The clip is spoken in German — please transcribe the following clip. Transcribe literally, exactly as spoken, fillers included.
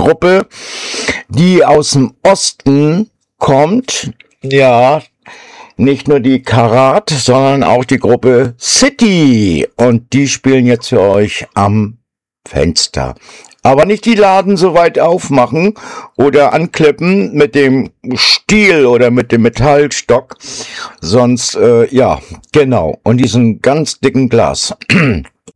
Gruppe, die aus dem Osten kommt. Ja, nicht nur die Karat, sondern auch die Gruppe City. Und die spielen jetzt für euch am Fenster. Aber nicht die Laden so weit aufmachen oder anklippen mit dem Stiel oder mit dem Metallstock. Sonst, äh, ja, genau. Und diesen ganz dicken Glas.